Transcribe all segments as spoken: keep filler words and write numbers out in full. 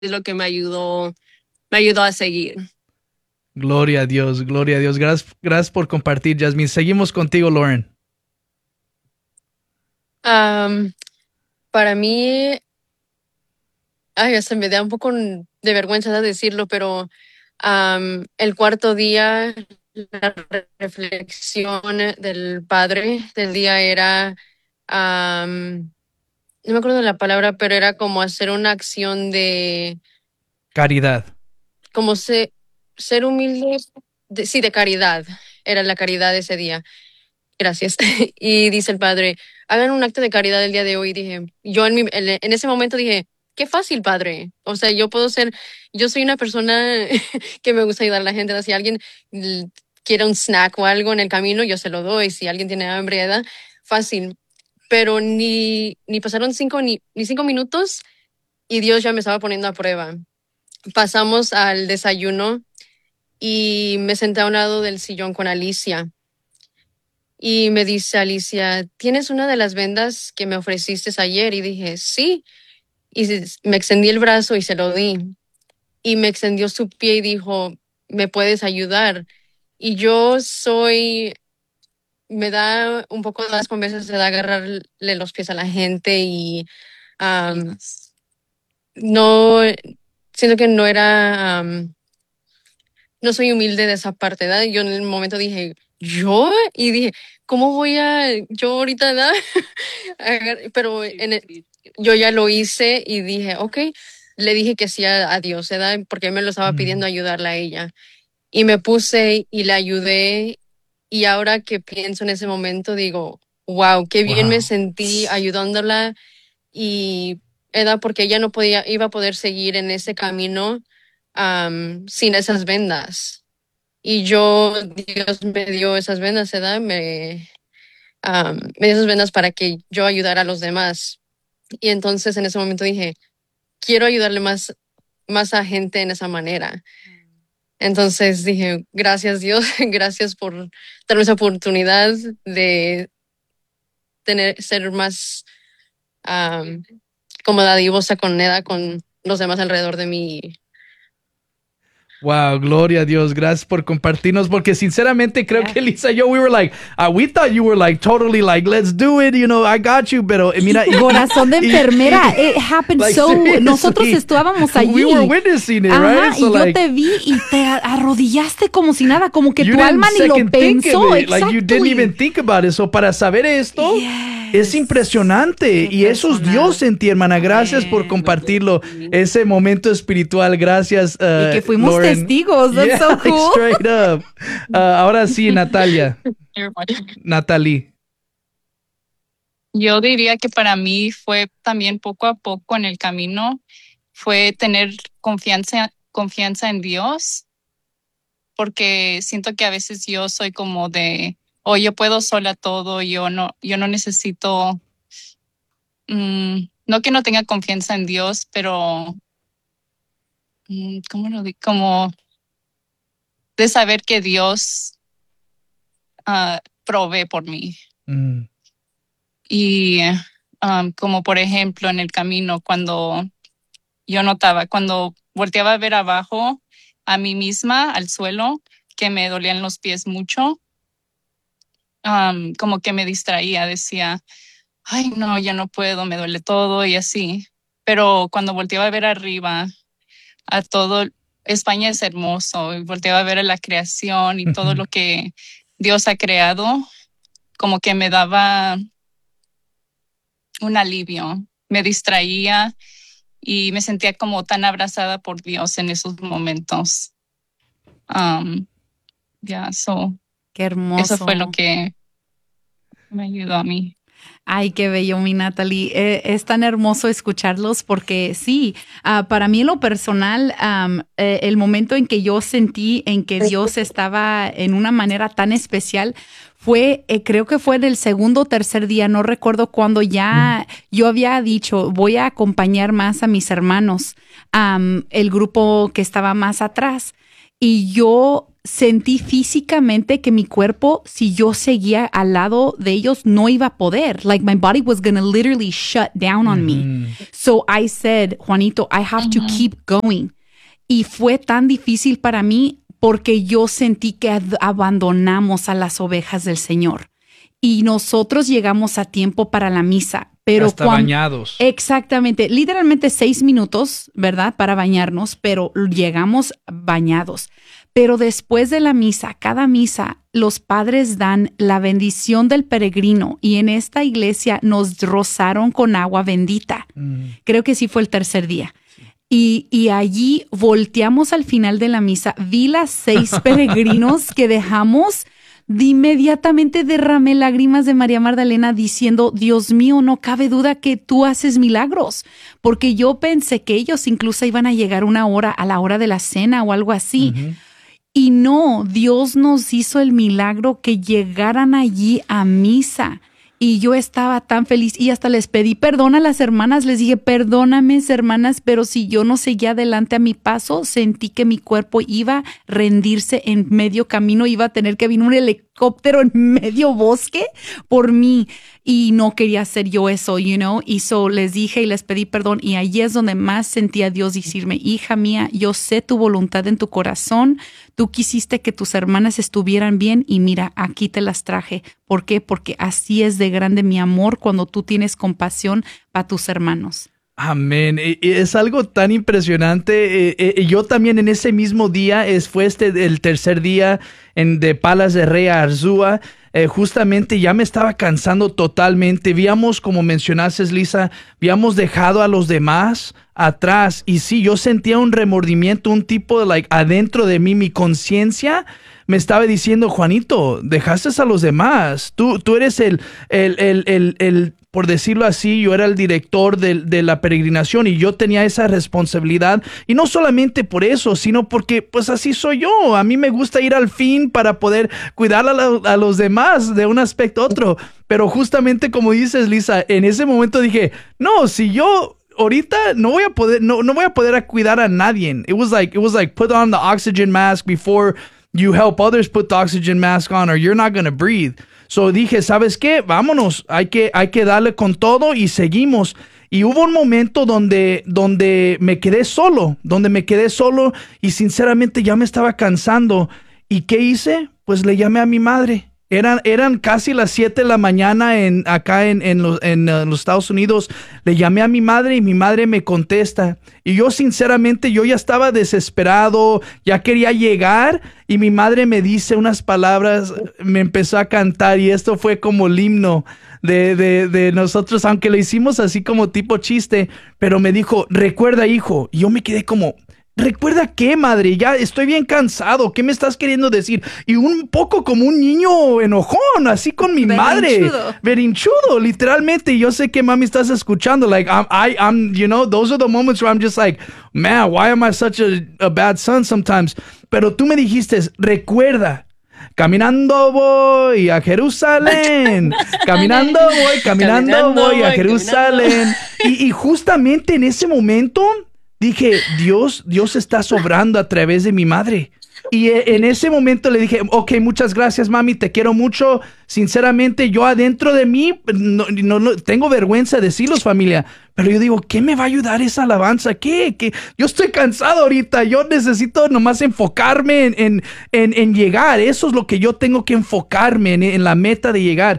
es lo que me ayudó, me ayudó a seguir. Gloria a Dios, gloria a Dios. Gracias, gracias por compartir, Jasmine. Seguimos contigo, Lauren. Um, para mí, ay, hasta me da un poco de vergüenza de decirlo, pero um, el cuarto día, la reflexión del padre del día era, um, no me acuerdo de la palabra, pero era como hacer una acción de, Caridad. como se, ser humilde, de- sí, de caridad, era la caridad ese día. Gracias. Y dice el padre, hagan un acto de caridad el día de hoy. Dije, yo en, mi, en, en ese momento dije, qué fácil, padre. O sea, yo puedo ser, yo soy una persona que me gusta ayudar a la gente. Si alguien l- quiere un snack o algo en el camino, yo se lo doy. Si alguien tiene hambre, ¿verdad? Fácil. Pero ni, ni pasaron cinco, ni, ni cinco minutos y Dios ya me estaba poniendo a prueba. Pasamos al desayuno y me senté a un lado del sillón con Alicia. Y me dice Alicia, ¿tienes una de las vendas que me ofreciste ayer? Y dije, sí. Y se- me extendí el brazo y se lo di. Y me extendió su pie y dijo, ¿me puedes ayudar? Y yo soy, me da un poco de asco a veces de agarrarle los pies a la gente y am, no, siento que no era, am, no soy humilde de esa parte, ¿verdad? Yo en el momento dije, ¿yo? Y dije, ¿cómo voy a, yo ahorita, ¿verdad? Agar- Pero en el- yo ya lo hice y dije, ok, le dije que sí a, a Dios, ¿verdad? Porque él me lo estaba Mm. pidiendo ayudarla a ella. Y me puse y le ayudé. Y ahora que pienso en ese momento, digo, wow, qué bien me Wow. sentí ayudándola. Y era porque ella no podía, iba a poder seguir en ese camino am, sin esas vendas. Y yo, Dios me dio esas vendas, ¿verdad? Me, am, me dio esas vendas para que yo ayudara a los demás. Y entonces en ese momento dije, quiero ayudarle más, más a gente en esa manera. Entonces dije, gracias Dios, gracias por darme esa oportunidad de tener, ser más um, como dadivosa con Neda, con los demás alrededor de mí. Wow, gloria a Dios. Gracias por compartirnos. Porque sinceramente creo Yeah. que Lisa y yo, we were like, uh, we thought you were like totally like, let's do it, you know, I got you. Pero eh, mira, y- Corazón de y- enfermera. y- It happened like, so. seriously, Nosotros estábamos allí. we were witnessing it, Ajá, right? So y yo like, te vi y te arrodillaste como si nada, como que you tu didn't alma ni lo second think of pensó. it. Like you didn't even think about it. So para saber esto es impresionante. Qué Y eso es personal. Dios en ti, hermana. Gracias por Amén. compartirlo. Ese momento espiritual. Gracias, uh, Y que fuimos Lauren. testigos. That's Yeah, so like, cool. straight up. Uh, ahora sí, Natalia. Natalie. Yo diría que para mí fue también poco a poco en el camino, fue tener confianza, confianza en Dios, porque siento que a veces yo soy como de, oh, yo puedo sola todo, yo no, yo no necesito, mm, no que no tenga confianza en Dios, pero, mm, ¿cómo lo digo? Como de saber que Dios uh, provee por mí. Mm. Y um, como por ejemplo en el camino, cuando yo notaba, cuando volteaba a ver abajo a mí misma, al suelo, que me dolían los pies mucho, um, como que me distraía, decía, ay, no, ya no puedo, me duele todo y así. Pero cuando volteaba a ver arriba, a todo, España es hermoso, y volteaba a ver a la creación y todo lo que Dios ha creado, como que me daba un alivio, me distraía y me sentía como tan abrazada por Dios en esos momentos. Um, yeah, so, Qué hermoso. eso fue lo que me ayudó a mí. Ay, qué bello, mi Natalie. Eh, es tan hermoso escucharlos porque sí, uh, para mí en lo personal, um, eh, el momento en que yo sentí en que Dios estaba en una manera tan especial fue, eh, creo que fue del segundo o tercer día, no recuerdo cuándo ya mm. yo había dicho, voy a acompañar más a mis hermanos, um, el grupo que estaba más atrás. y yo sentí físicamente que mi cuerpo, si yo seguía al lado de ellos, no iba a poder. Like my body was going to literally shut down on me. So I said, Juanito, I have to keep going. Y fue tan difícil para mí porque yo sentí que ad- abandonamos a las ovejas del Señor. Y nosotros llegamos a tiempo para la misa. Pero Hasta cuan- bañados. Exactamente, literalmente seis minutos, ¿verdad? Para bañarnos, pero llegamos bañados. Pero después de la misa, cada misa, los padres dan la bendición del peregrino y en esta iglesia nos rozaron con agua bendita. Mm. Creo que sí fue el tercer día. Y, y allí volteamos al final de la misa, vi las seis peregrinos que dejamos. De inmediatamente derramé lágrimas de María Magdalena diciendo, Dios mío, no cabe duda que tú haces milagros, porque yo pensé que ellos incluso iban a llegar una hora a la hora de la cena o algo así. Ujú. Y no, Dios nos hizo el milagro que llegaran allí a misa. Y yo estaba tan feliz y hasta les pedí perdón a las hermanas. Les dije, perdóname, hermanas, pero si yo no seguía adelante a mi paso, sentí que mi cuerpo iba a rendirse en medio camino, iba a tener que venir un helicóptero en medio bosque por mí. Y no quería hacer yo eso, you know. Y so les dije y les pedí perdón. Y allí es donde más sentí a Dios decirme, hija mía, yo sé tu voluntad en tu corazón. Tú quisiste que tus hermanas estuvieran bien y mira, aquí te las traje. ¿Por qué? Porque así es de grande mi amor cuando tú tienes compasión para tus hermanos. Amén. E- e- Es algo tan impresionante. Eh, eh, Yo también en ese mismo día, es, fue este el tercer día en, de Palas de Rey a Arzúa. Eh, justamente ya me estaba cansando totalmente. Habíamos, como mencionaste, Lisa, habíamos dejado a los demás atrás. Y sí, yo sentía un remordimiento, un tipo de, like, adentro de mí, mi conciencia me estaba diciendo, Juanito, dejaste a los demás. Tú, tú eres el, el, el, el, el, por decirlo así, yo era el director de, de la peregrinación y yo tenía esa responsabilidad. Y no solamente por eso, sino porque pues así soy yo. A mí me gusta ir al fin para poder cuidar a, la, a los demás de un aspecto a otro. Pero justamente como dices, Lisa, en ese momento dije, no, si yo... ahorita no voy a poder, no, no voy a poder cuidar a nadie. It was like, it was like put on the oxygen mask before you help others put the oxygen mask on or you're not going to breathe. So dije, ¿sabes qué? Vámonos, hay que, hay que darle con todo y seguimos. Y hubo un momento donde, donde me quedé solo, donde me quedé solo y sinceramente ya me estaba cansando. ¿Y qué hice? Pues le llamé a mi madre. Eran, eran casi las siete de la mañana en, acá en, en, los, en uh, los Estados Unidos. Le llamé a mi madre y mi madre me contesta. Y yo sinceramente, yo ya estaba desesperado, ya quería llegar. Y mi madre me dice unas palabras, me empezó a cantar y esto fue como el himno de, de, de nosotros, aunque lo hicimos así como tipo chiste. Pero me dijo, recuerda, hijo. Y yo me quedé como... ¿Recuerda qué, madre? Ya estoy bien cansado. ¿Qué me estás queriendo decir? Y un poco como un niño enojón, así con mi madre. Berrinchudo. Berinchudo, literalmente. Yo sé que mami estás escuchando. Like, I'm, I, I'm, you know, those are the moments where I'm just like, man, why am I such a, a bad son sometimes? Pero tú me dijiste, recuerda. Caminando voy a Jerusalén. Caminando voy, caminando, Caminando voy a voy, Jerusalén. Y, y justamente en ese momento... dije, Dios, Dios está sobrando a través de mi madre. Y en ese momento le dije, ok, muchas gracias, mami, te quiero mucho. Sinceramente, yo adentro de mí, no, no, no tengo vergüenza de decirlos, familia. Pero yo digo, ¿qué me va a ayudar esa alabanza? ¿Qué? ¿Qué? Yo estoy cansado ahorita. Yo necesito nomás enfocarme en, en, en, en llegar. Eso es lo que yo tengo que enfocarme en, en la meta de llegar.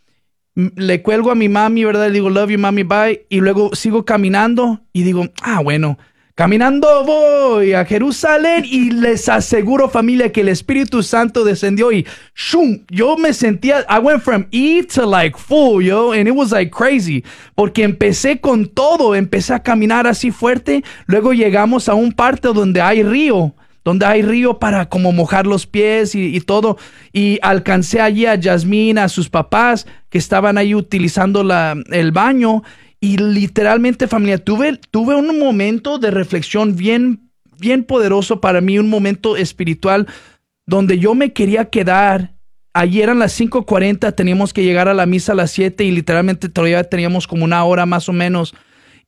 Le cuelgo a mi mami, ¿verdad? Le digo, love you, mami, bye. Y luego sigo caminando y digo, ah, bueno, caminando voy a Jerusalén y les aseguro, familia, que el Espíritu Santo descendió y shum, yo me sentía, I went from E to like full, yo, and it was like crazy, porque empecé con todo, empecé a caminar así fuerte, luego llegamos a un parte donde hay río, donde hay río para como mojar los pies y, y todo. Y alcancé allí a Yasmín, a sus papás que estaban ahí utilizando la, el baño. Y literalmente, familia, tuve, tuve un momento de reflexión bien, bien poderoso para mí, un momento espiritual donde yo me quería quedar. Allí eran las cinco cuarenta, teníamos que llegar a la misa a las siete y literalmente todavía teníamos como una hora más o menos.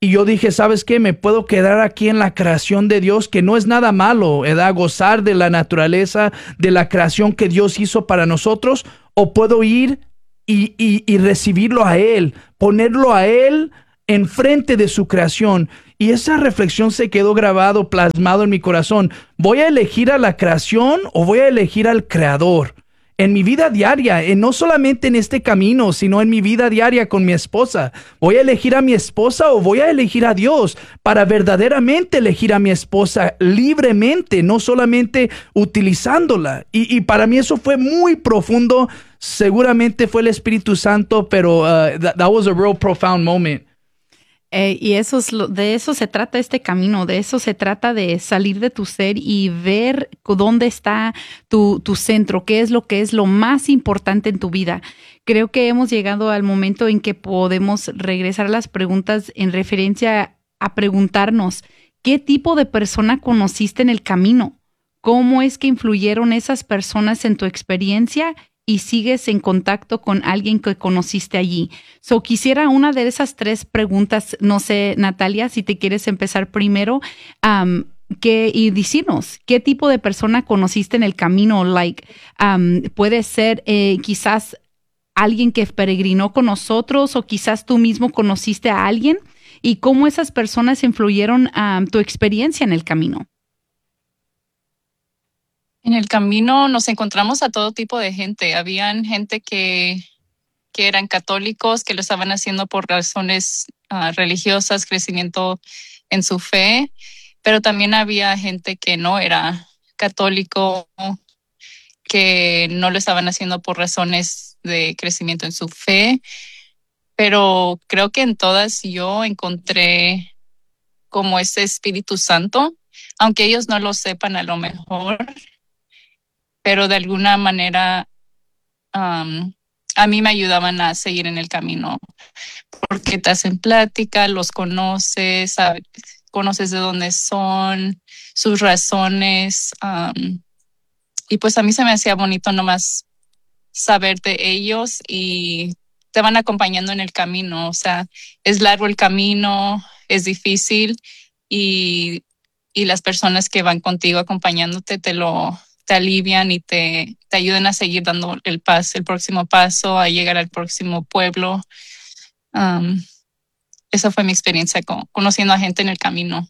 Y yo dije, ¿sabes qué? Me puedo quedar aquí en la creación de Dios, que no es nada malo, ¿verdad? Gozar de la naturaleza, de la creación que Dios hizo para nosotros, o puedo ir y, y, y recibirlo a Él, ponerlo a Él enfrente de su creación. Y esa reflexión se quedó grabado, plasmado en mi corazón. ¿Voy a elegir a la creación o voy a elegir al Creador? En mi vida diaria, en no solamente en este camino, sino en mi vida diaria con mi esposa. ¿Voy a elegir a mi esposa o voy a elegir a Dios para verdaderamente elegir a mi esposa libremente, no solamente utilizándola? Y, y para mí eso fue muy profundo. Seguramente fue el Espíritu Santo, pero uh, that, that was a real profound moment. Eh, y eso es lo, de eso se trata este camino, de eso se trata de salir de tu ser y ver dónde está tu, tu centro, qué es lo que es lo más importante en tu vida. Creo que hemos llegado al momento en que podemos regresar a las preguntas en referencia a preguntarnos, ¿qué tipo de persona conociste en el camino? ¿Cómo es que influyeron esas personas en tu experiencia? Y sigues en contacto con alguien que conociste allí. So, quisiera una de esas tres preguntas, no sé, Natalia, si te quieres empezar primero, um, que, y decirnos, ¿qué tipo de persona conociste en el camino? Like, um, puede ser eh, quizás alguien que peregrinó con nosotros o quizás tú mismo conociste a alguien y cómo esas personas influyeron um, tu experiencia en el camino. En el camino nos encontramos a todo tipo de gente. Habían gente que, que eran católicos, que lo estaban haciendo por razones uh, religiosas, crecimiento en su fe, pero también había gente que no era católico, que no lo estaban haciendo por razones de crecimiento en su fe, pero creo que en todas yo encontré como ese Espíritu Santo, aunque ellos no lo sepan a lo mejor, pero de alguna manera um, a mí me ayudaban a seguir en el camino, porque te hacen plática, los conoces, sabes, conoces de dónde son, sus razones, um, y pues a mí se me hacía bonito nomás saber de ellos y te van acompañando en el camino. O sea, es largo el camino, es difícil y, y las personas que van contigo acompañándote te lo te alivian y te, te ayudan a seguir dando el paso, el próximo paso, a llegar al próximo pueblo. Um, esa fue mi experiencia con, conociendo a gente en el camino.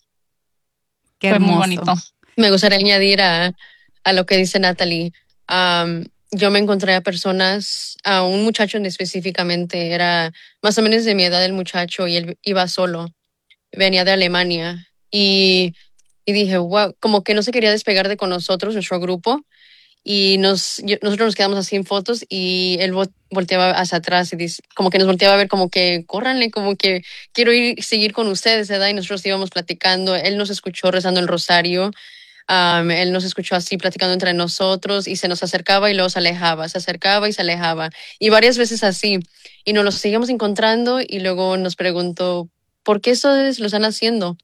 Qué fue hermoso. muy bonito. Me gustaría añadir a, a lo que dice Natalie. Um, yo me encontré a personas, a un muchacho en específicamente, era más o menos de mi edad el muchacho y él iba solo, venía de Alemania y, y dije, wow, como que no se quería despegar de con nosotros, nuestro grupo, y nos, yo- nosotros nos quedamos así en fotos y él vo- volteaba hacia atrás y dice, como que nos volteaba a ver como que córranle, como que quiero ir seguir con ustedes, ¿verdad? Y nosotros íbamos platicando, él nos escuchó rezando el rosario. Um, él nos escuchó así platicando entre nosotros y se nos acercaba y luego se alejaba, se acercaba y se alejaba. Y varias veces así. Y nos lo seguimos encontrando y luego nos preguntó, ¿por qué ustedes lo están haciendo?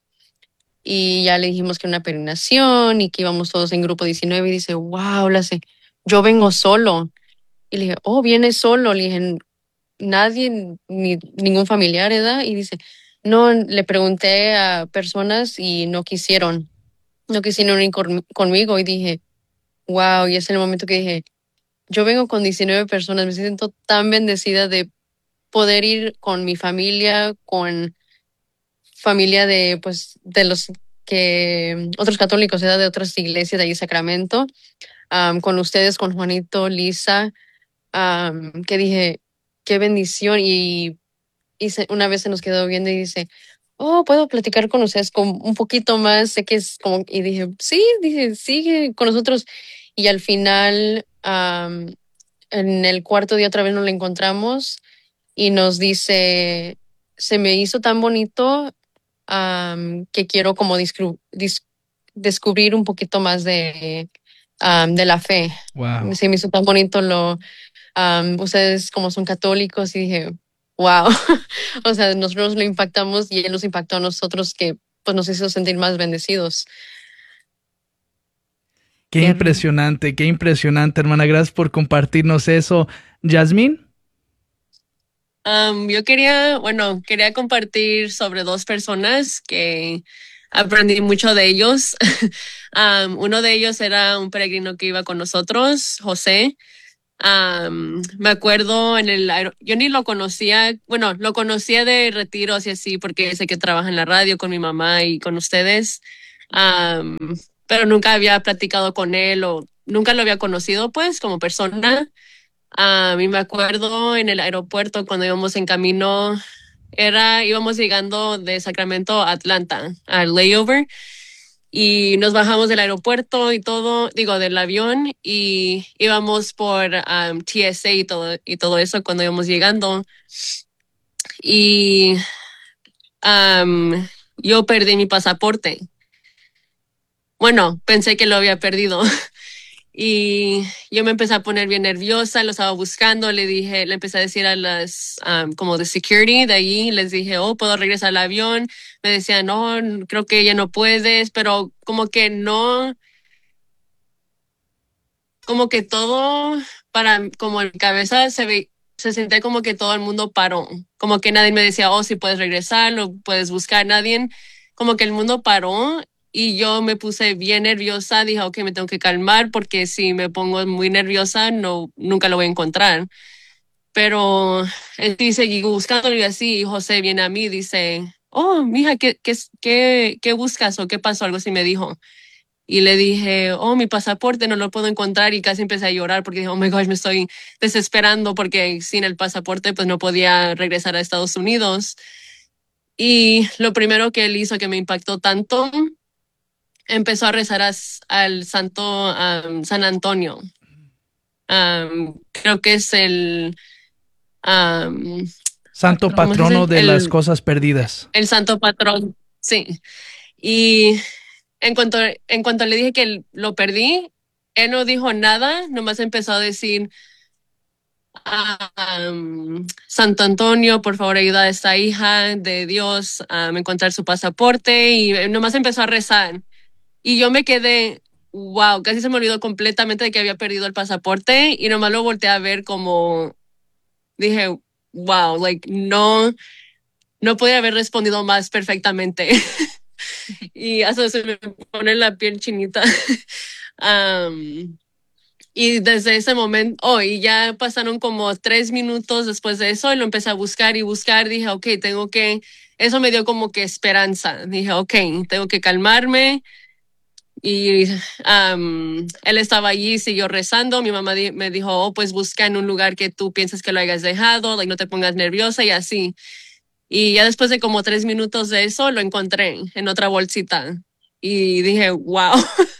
Y ya le dijimos que era una peregrinación y que íbamos todos en grupo diecinueve y dice, wow, la sé, yo vengo solo. Y le dije, oh, vienes solo. Le dije, nadie, ni ningún familiar, ¿verdad? Y dice, no, le pregunté a personas y no quisieron no quisieron ir con- conmigo y dije, wow, y es el momento que dije, yo vengo con diecinueve personas, me siento tan bendecida de poder ir con mi familia, con familia de, pues, de los que, otros católicos, ¿verdad? De otras iglesias de ahí, Sacramento, am, con ustedes, con Juanito, Lisa, am, que dije, qué bendición y, y se- una vez se nos quedó viendo y dice, oh, puedo platicar con ustedes con un poquito más, sé que es como, y dije, sí, dije, sigue con nosotros. Y al final, am, en el cuarto día otra vez nos la encontramos y nos dice, se me hizo tan bonito, am, que quiero como discru- dis- descubrir un poquito más de, am, de la fe. Wow. Se me hizo tan bonito lo, am, ustedes como son católicos y dije, wow, o sea, nosotros lo impactamos y él nos impactó a nosotros que pues nos hizo sentir más bendecidos. Qué Qué impresionante, qué impresionante, hermana. Gracias por compartirnos eso. Yasmín. Um, yo quería, bueno, quería compartir sobre dos personas que aprendí mucho de ellos. Um, uno de ellos era un peregrino que iba con nosotros, José. Um, me acuerdo en el aer- yo ni lo conocía, bueno, lo conocía de retiros y así, porque sé que trabaja en la radio con mi mamá y con ustedes. Um, pero nunca había platicado con él o nunca lo había conocido, pues, como persona. A mí me acuerdo en el aeropuerto cuando íbamos en camino, era, íbamos llegando de Sacramento a Atlanta, al layover, y nos bajamos del aeropuerto y todo, digo, del avión, y íbamos por um, T S A y todo, y todo eso cuando íbamos llegando. Y um, yo perdí mi pasaporte. Bueno, pensé que lo había perdido. Y yo me empecé a poner bien nerviosa, lo estaba buscando, le dije, le empecé a decir a las, um, como de security de allí, les dije, oh, ¿puedo regresar al avión? Me decían, no, creo que ya no puedes, pero como que no, como que todo, para, como en mi cabeza se ve, se sentía como que todo el mundo paró, como que nadie me decía, oh, si puedes regresar, lo puedes buscar, nadie, como que el mundo paró y yo me puse bien nerviosa, dije, ok, me tengo que calmar porque si me pongo muy nerviosa, no, nunca lo voy a encontrar. Pero eh, sí, seguí buscándolo y así, y José viene a mí y dice, oh, mija, ¿qué, qué, qué, qué buscas o qué pasó? Algo así me dijo. Y le dije, oh, mi pasaporte no lo puedo encontrar y casi empecé a llorar porque dije, oh my gosh, me estoy desesperando porque sin el pasaporte pues no podía regresar a Estados Unidos. Y lo primero que él hizo que me impactó tanto, empezó a rezar a- al santo um, San Antonio. Um, creo que es el, um, Santo ¿cómo se patrono dice? de las El, cosas perdidas. el santo patrón, sí. Y en cuanto, en cuanto le dije que lo perdí, él no dijo nada, nomás empezó a decir, ah, um, Santo Antonio, por favor ayuda a esta hija de Dios a encontrar su pasaporte y nomás empezó a rezar. Y yo me quedé, wow, casi se me olvidó completamente de que había perdido el pasaporte y nomás lo volteé a ver como, dije, wow, like, no, no podía haber respondido más perfectamente. Y hasta se me pone la piel chinita. Um, y desde ese momento, oh, y ya pasaron como tres minutos después de eso y lo empecé a buscar y buscar. Dije, ok, tengo que, eso me dio como que esperanza. Dije, ok, tengo que calmarme. Y um, él estaba allí, siguió rezando. Mi mamá di- me dijo, oh, pues busca en un lugar que tú piensas que lo hayas dejado, like, no te pongas nerviosa y así. Y ya después de como tres minutos de eso, lo encontré en otra bolsita. Y dije, wow,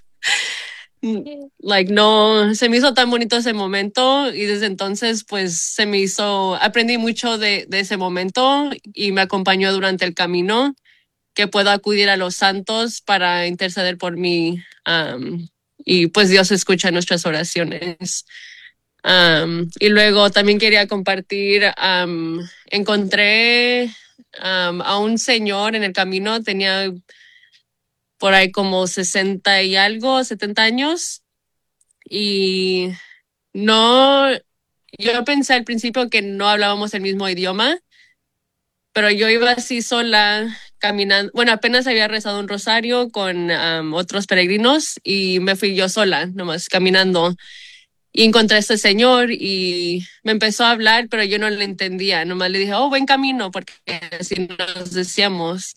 like no, se me hizo tan bonito ese momento y desde entonces pues se me hizo, aprendí mucho de, de ese momento y me acompañó durante el camino, que puedo acudir a los santos para interceder por mí. Um, y pues Dios escucha nuestras oraciones. Um, y luego también quería compartir, um, encontré um, a un señor en el camino, tenía por ahí como sesenta y algo, setenta años, y no, yo pensé al principio que no hablábamos el mismo idioma, pero yo iba así sola caminando, bueno, apenas había rezado un rosario con um, otros peregrinos y me fui yo sola, nomás caminando. Y encontré a este señor y me empezó a hablar, pero yo no le entendía. Nomás le dije, oh, buen camino, porque así nos decíamos.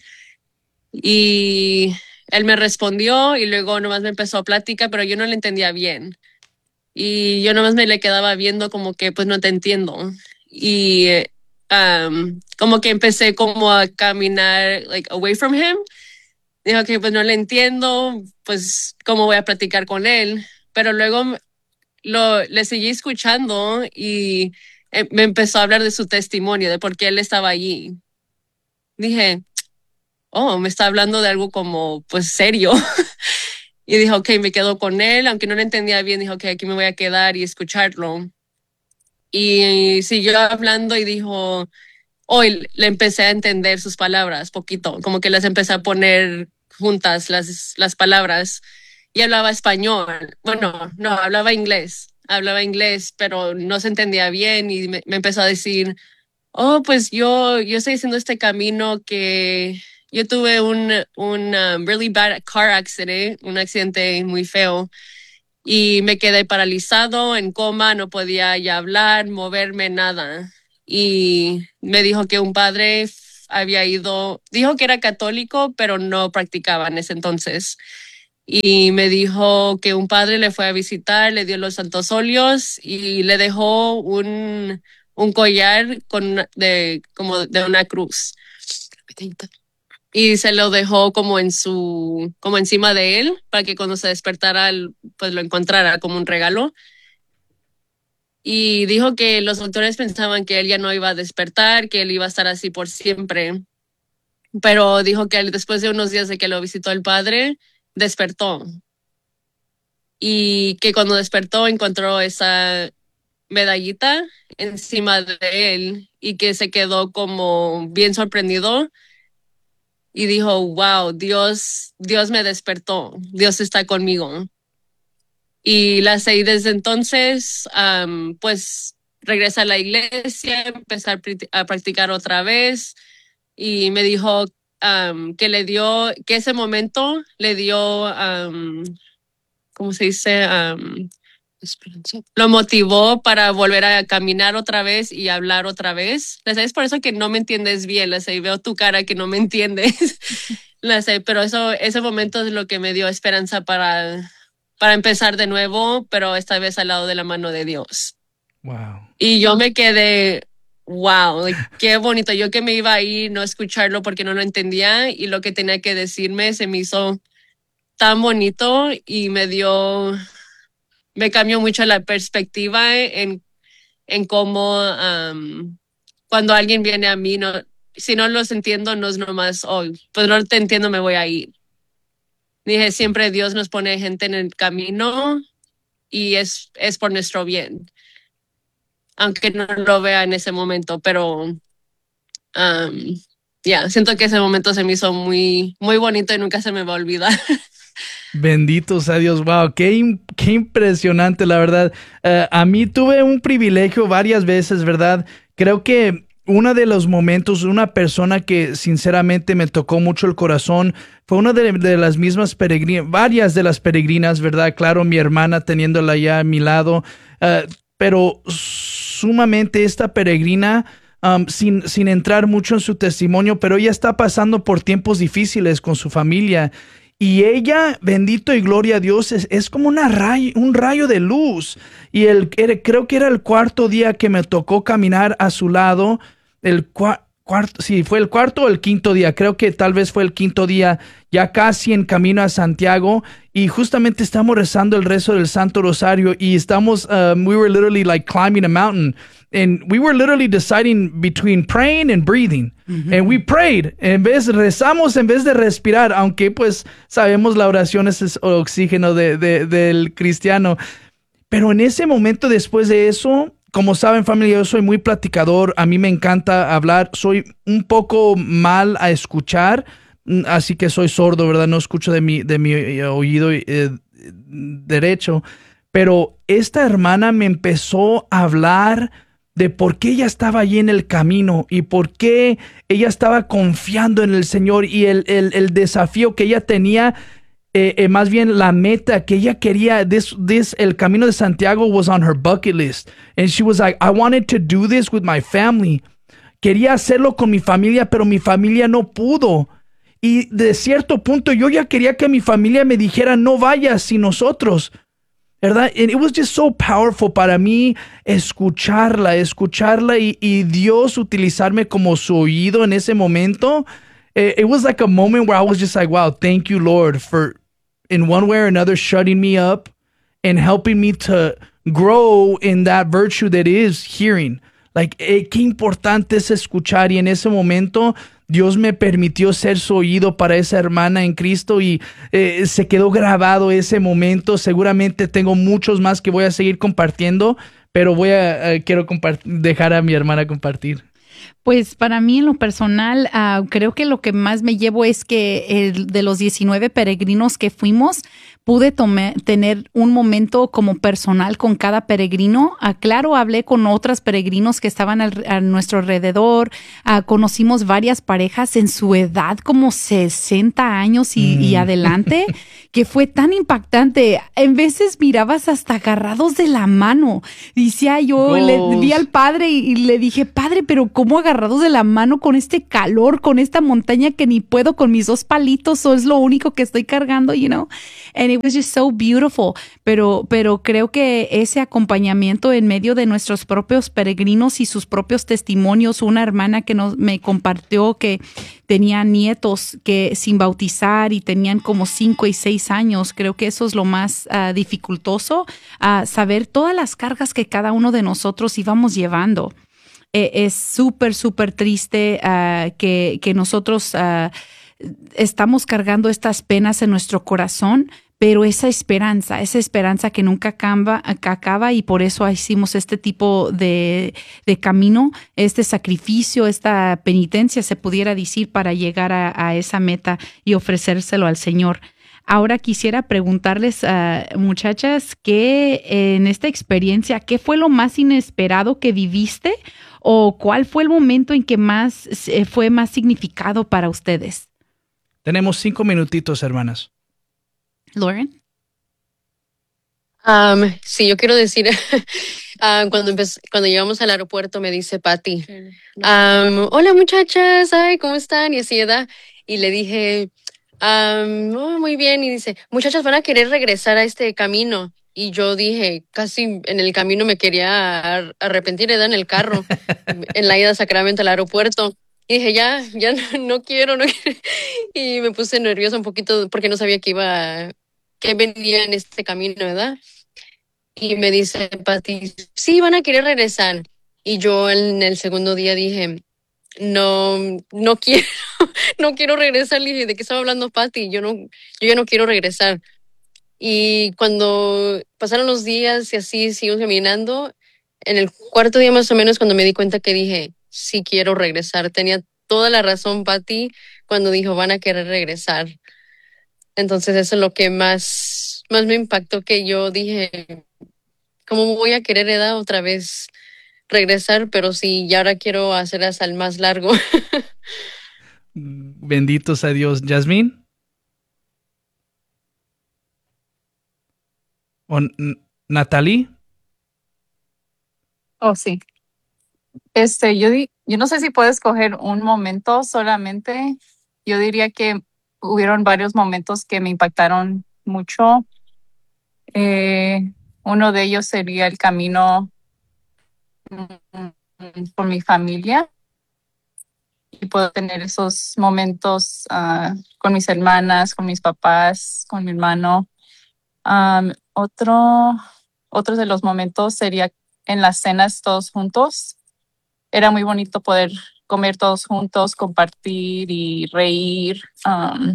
Y él me respondió y luego nomás me empezó a platicar, pero yo no le entendía bien. Y yo nomás me le quedaba viendo como que, pues no te entiendo. Y eh, um, como que empecé como a caminar, like, away from him. Dijo que pues no le entiendo, pues cómo voy a platicar con él. Pero luego lo, le seguí escuchando y eh, me empezó a hablar de su testimonio, de por qué él estaba allí. Dije, oh, me está hablando de algo como, pues, serio. Y dijo, ok, me quedo con él, aunque no le entendía bien, dijo, ok, aquí me voy a quedar y escucharlo. Y siguió hablando y dijo, hoy le empecé a entender sus palabras, poquito, como que las empecé a poner juntas, las, las palabras, y hablaba español. Bueno, no, hablaba inglés, hablaba inglés, pero no se entendía bien y me, me empezó a decir, oh, pues yo, yo estoy haciendo este camino que yo tuve un, un um, really bad car accident, un accidente muy feo, y me quedé paralizado, en coma, no podía ya hablar, moverme, nada. Y me dijo que un padre había ido, dijo que era católico, pero no practicaba en ese entonces. Y me dijo que un padre le fue a visitar, le dio los santos óleos y le dejó un, un collar con de, como de una cruz. Y se lo dejó como en su, como encima de él, para que cuando se despertara, pues lo encontrara como un regalo. Y dijo que los doctores pensaban que él ya no iba a despertar, que él iba a estar así por siempre. Pero dijo que después de unos días de que lo visitó el padre, despertó. Y que cuando despertó encontró esa medallita encima de él y que se quedó como bien sorprendido y dijo, wow, Dios, Dios me despertó, Dios está conmigo. Y la seguí desde entonces, um, pues regresé a la iglesia, empecé a practicar otra vez y me dijo um, que le dio, que ese momento le dio, um, ¿cómo se dice? Um, Esperanza. Lo motivó para volver a caminar otra vez y hablar otra vez. Es por eso que no me entiendes bien, la sé, veo tu cara que no me entiendes. La sé, pero eso, ese momento es lo que me dio esperanza para, para empezar de nuevo, pero esta vez al lado de la mano de Dios. Wow. Y yo me quedé, wow, like, qué bonito. Yo que me iba a ir, no escucharlo porque no lo entendía y lo que tenía que decirme se me hizo tan bonito y me dio... me cambió mucho la perspectiva en, en cómo um, cuando alguien viene a mí, no, si no los entiendo, no es nomás, oh, pues no te entiendo, me voy a ir. Dije, siempre Dios nos pone gente en el camino y es, es por nuestro bien. Aunque no lo vea en ese momento, pero um, ya, yeah, siento que ese momento se me hizo muy, muy bonito y nunca se me va a olvidar. Bendito sea Dios, wow, qué, qué impresionante, la verdad. Uh, a mí tuve un privilegio varias veces, ¿verdad? Creo que uno de los momentos, una persona que sinceramente me tocó mucho el corazón, fue una de, de las mismas peregrinas, varias de las peregrinas, ¿verdad? Claro, mi hermana teniéndola ya a mi lado, uh, pero sumamente esta peregrina... Um, sin, sin entrar mucho en su testimonio, pero ella está pasando por tiempos difíciles con su familia. Y ella, bendito y gloria a Dios, es, es como una ray, un rayo de luz. Y el, era, creo que era el cuarto día que me tocó caminar a su lado. El cua, cuarto, sí, fue el cuarto o el quinto día. Creo que tal vez fue el quinto día, ya casi en camino a Santiago. Y justamente estamos rezando el rezo del Santo Rosario. Y estamos, um, we were literally like climbing a mountain. And we were literally deciding between praying and breathing. Mm-hmm. And we prayed. En vez, rezamos en vez de respirar, aunque pues sabemos la oración es el oxígeno de, de, del cristiano. Pero en ese momento después de eso, como saben familia, yo soy muy platicador. A mí me encanta hablar. Soy un poco mal a escuchar. Así que soy sordo, ¿verdad? No escucho de mi, de mi oído eh, derecho. Pero esta hermana me empezó a hablar de por qué ella estaba allí en el camino y por qué ella estaba confiando en el Señor y el, el, el desafío que ella tenía, eh, eh, más bien la meta que ella quería. This, this, el camino de Santiago was on her bucket list. And she was like, I wanted to do this with my family. Quería hacerlo con mi familia, pero mi familia no pudo. Y de cierto punto yo ya quería que mi familia me dijera, no vayas sin nosotros. ¿Verdad? And it was just so powerful para mí escucharla, escucharla y, y Dios utilizarme como su oído en ese momento. It, it was like a moment where I was just like, wow, thank you, Lord, for in one way or another shutting me up and helping me to grow in that virtue that is hearing. Like, eh, qué importante es escuchar y en ese momento Dios me permitió ser su oído para esa hermana en Cristo y eh, se quedó grabado ese momento. Seguramente tengo muchos más que voy a seguir compartiendo, pero voy a uh, quiero dejar a mi hermana compartir. Pues para mí en lo personal, uh, creo que lo que más me llevo es que el, de los diecinueve peregrinos que fuimos, pude tome, tener un momento como personal con cada peregrino. Uh, claro, hablé con otros peregrinos que estaban al, a nuestro alrededor. Uh, conocimos varias parejas en su edad, como sesenta años y, mm. y adelante, que fue tan impactante. En veces mirabas hasta agarrados de la mano. Decía yo, le, vi al padre y, y le dije, padre, pero ¿cómo agarrados de la mano con este calor, con esta montaña que ni puedo con mis dos palitos, o es lo único que estoy cargando, you know? And it was just so beautiful. Pero, pero creo que ese acompañamiento en medio de nuestros propios peregrinos y sus propios testimonios, una hermana que nos, me compartió que tenía nietos que sin bautizar y tenían como cinco y seis años, creo que eso es lo más uh, dificultoso, uh, saber todas las cargas que cada uno de nosotros íbamos llevando. Eh, es súper, súper triste uh, que, que nosotros uh, estamos cargando estas penas en nuestro corazón, pero esa esperanza, esa esperanza que nunca acaba, que acaba y por eso hicimos este tipo de, de camino, este sacrificio, esta penitencia, se pudiera decir, para llegar a, a esa meta y ofrecérselo al Señor. Ahora quisiera preguntarles, uh, muchachas, que en esta experiencia, ¿qué fue lo más inesperado que viviste? ¿O cuál fue el momento en que más eh, fue más significado para ustedes? Tenemos cinco minutitos, hermanas. Lauren. Um, sí, yo quiero decir, uh, cuando empecé, cuando llegamos al aeropuerto me dice Patty, um, hola muchachas, ay, ¿cómo están? Y así, ¿verdad? Y le dije, um, oh, muy bien. Y dice, muchachas, van a querer regresar a este camino. Y yo dije, casi en el camino me quería arrepentir, ¿verdad? En el carro, en la ida a Sacramento al aeropuerto. Y dije, ya, ya no, no quiero, no quiero. Y me puse nerviosa un poquito porque no sabía que iba, que venía en este camino, ¿verdad? Y me dice Pati, sí, van a querer regresar. Y yo en el segundo día dije, no, no quiero, no quiero regresar. Le dije, ¿de qué estaba hablando Pati? Yo no, yo ya no quiero regresar. Y cuando pasaron los días y así seguimos caminando, en el cuarto día más o menos cuando me di cuenta que dije, sí quiero regresar. Tenía toda la razón Patty cuando dijo, van a querer regresar. Entonces eso es lo que más, más me impactó, que yo dije, ¿cómo voy a querer edad otra vez regresar? Pero sí, y ahora quiero hacer hasta el más largo. Benditos a Dios. ¿Yasmín? ¿O Natalie? Oh, sí. Este, yo, di, yo no sé si puedo escoger un momento solamente. Yo diría que hubieron varios momentos que me impactaron mucho. Eh, uno de ellos sería el camino por mi familia. Y puedo tener esos momentos uh, con mis hermanas, con mis papás, con mi hermano. Um, otro, otro de los momentos sería en las cenas todos juntos. Era muy bonito poder comer todos juntos, compartir y reír um,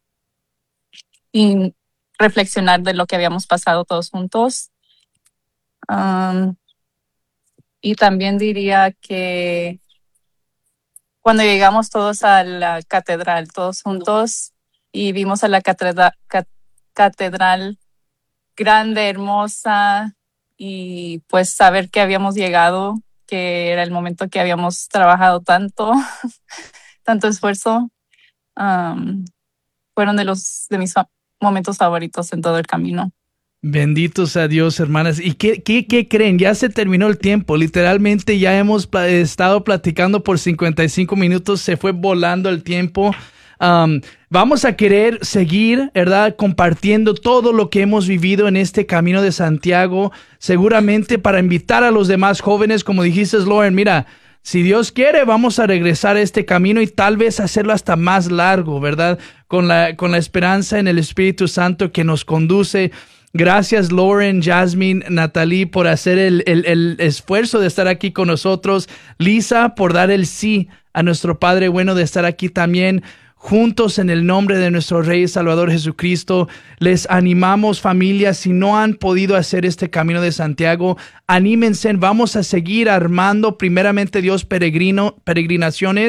y reflexionar de lo que habíamos pasado todos juntos. Um, y también diría que cuando llegamos todos a la catedral, todos juntos, y vimos a la catedral, catedral grande, hermosa, y pues saber que habíamos llegado, que era el momento que habíamos trabajado tanto, tanto esfuerzo, um, fueron de los de mis fa- momentos favoritos en todo el camino. Benditos a Dios, hermanas. ¿Y qué, qué, qué creen? Ya se terminó el tiempo. Literalmente ya hemos pl- estado platicando por cincuenta y cinco minutos. Se fue volando el tiempo. Um, vamos a querer seguir, ¿verdad? Compartiendo todo lo que hemos vivido en este Camino de Santiago. Seguramente para invitar a los demás jóvenes, como dijiste, Lauren, mira, si Dios quiere, vamos a regresar a este camino y tal vez hacerlo hasta más largo, ¿verdad? Con la, con la esperanza en el Espíritu Santo que nos conduce. Gracias, Lauren, Jasmine, Natalie, por hacer el, el, el esfuerzo de estar aquí con nosotros. Lisa, por dar el sí a nuestro Padre bueno de estar aquí también. Juntos en el nombre de nuestro Rey y Salvador Jesucristo, les animamos, familias, si no han podido hacer este Camino de Santiago, anímense, vamos a seguir armando primeramente Dios peregrino, peregrinaciones,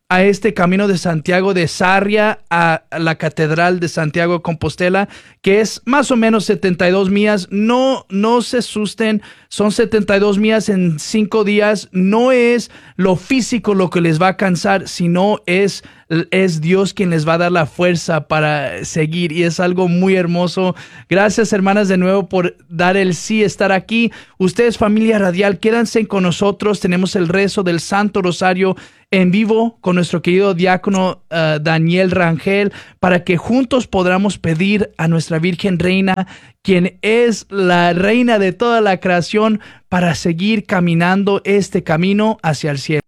a este Camino de Santiago de Sarria a la Catedral de Santiago de Compostela, que es más o menos setenta y dos millas. No, no se asusten, son setenta y dos millas en cinco días. No es lo físico lo que les va a cansar, sino es, es Dios quien les va a dar la fuerza para seguir, y es algo muy hermoso. Gracias, hermanas, de nuevo por dar el sí, estar aquí. Ustedes, familia radial, quédense con nosotros. Tenemos el rezo del Santo Rosario en vivo con nuestro querido diácono uh, Daniel Rangel, para que juntos podamos pedir a nuestra Virgen Reina, quien es la reina de toda la creación, para seguir caminando este camino hacia el cielo.